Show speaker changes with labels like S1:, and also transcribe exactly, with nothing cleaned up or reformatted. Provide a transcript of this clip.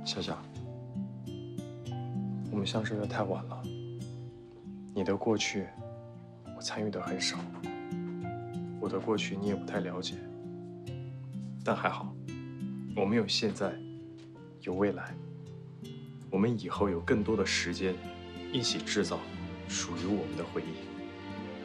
S1: 夏夏，我们相识的太晚了，你的过去我参与的很少，我的过去你也不太了解，但还好，我们有现在，有未来，我们以后有更多的时间，一起制造属于我们的回忆。